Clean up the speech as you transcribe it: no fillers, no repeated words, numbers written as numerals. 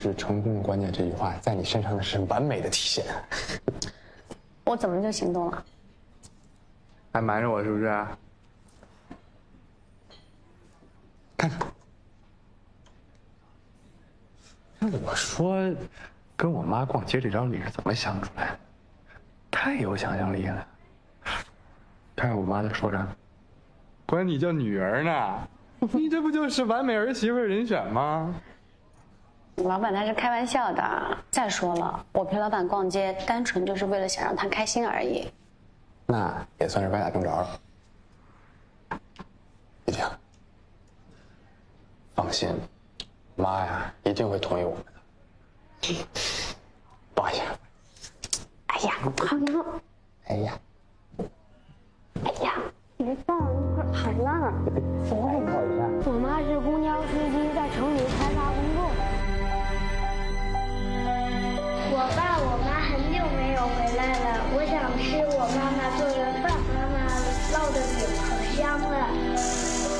是成功的关键这句话，在你身上是完美的体现。 我怎么就行动了？ 还瞒着我是不是？看看。我说，跟我妈逛街这招你是怎么想出来的？太有想象力了。看看我妈在说啥，管你叫女儿呢，你这不就是完美儿媳妇人选吗？ 老板他是开玩笑的。再说了，我陪老板逛街，单纯就是为了想让他开心而已。 那也算是歪打正着了。丽婷，放心，妈呀，一定会同意我们的。抱一下。 哎呀，好呀！ 哎呀， 哎呀，别抱，一会儿疼了。 抱一下。 我妈是公交司机，在城里开发工作。 我爸我妈很久没有回来了，我想吃我妈妈做的饭，妈妈烙的饼可香了。